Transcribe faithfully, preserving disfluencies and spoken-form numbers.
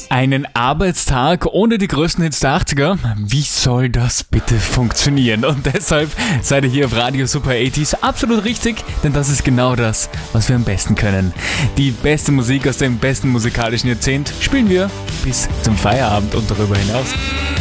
Einen Arbeitstag ohne die größten Hits der achtziger? Wie soll das bitte funktionieren? Und deshalb seid ihr hier auf Radio Super achtziger absolut richtig, denn das ist genau das, was wir am besten können. Die beste Musik aus dem besten musikalischen Jahrzehnt spielen wir bis zum Feierabend und darüber hinaus.